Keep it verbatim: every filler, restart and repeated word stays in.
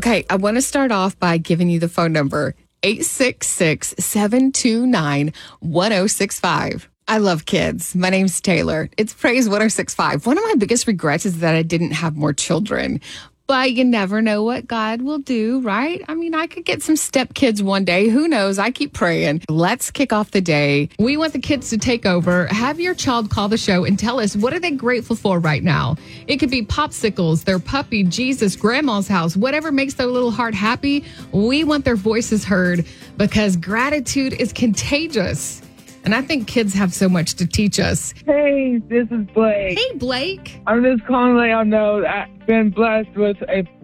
Okay, I want to start off by giving you the phone number, eight six six, seven two nine, one oh six five. I love kids. My name's Taylor. It's Praise one oh six five. One of my biggest regrets is that I didn't have more children. But you never know what God will do, right? I mean, I could get some stepkids one day. Who knows? I keep praying. Let's kick off the day. We want the kids to take over. Have your child call the show and tell us, what are they grateful for right now? It could be popsicles, their puppy, Jesus, grandma's house, whatever makes their little heart happy. We want their voices heard because gratitude is contagious. And I think kids have so much to teach us. Hey, this is Blake. Hey, Blake. I'm just calling to let y'all know that I've been blessed with a